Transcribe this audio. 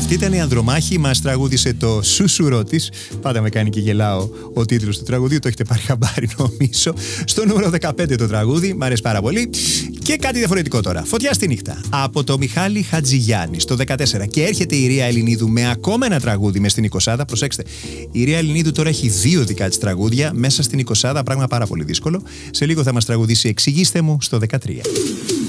Αυτή ήταν η Ανδρομάχη, μας τραγούδισε το Σούσουρό της. Πάντα με κάνει και γελάω ο τίτλος του τραγουδιού, το έχετε πάρει χαμπάρι νομίζω. Στο νούμερο 15 το τραγούδι, μ' αρέσει πάρα πολύ. Και κάτι διαφορετικό τώρα. Φωτιά στη νύχτα. Από το Μιχάλη Χατζηγιάννη στο 14. Και έρχεται η Ρία Ελληνίδου με ακόμα ένα τραγούδι μες στην 20. Προσέξτε. Η Ρία Ελληνίδου τώρα έχει 2 δικά της τραγούδια μέσα στην 20. Πράγμα πάρα πολύ δύσκολο. Σε λίγο θα μας τραγουδήσει Εξηγήστε μου στο 13.